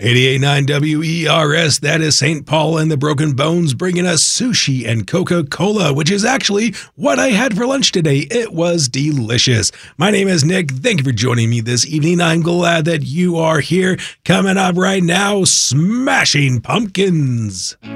88.9 WERS, that is St. Paul and the Broken Bones bringing us sushi and Coca-Cola, which is actually what I had for lunch today. It was delicious. My name is Nick. Thank you for joining me this evening. I'm glad that you are here. Coming up right now, Smashing Pumpkins.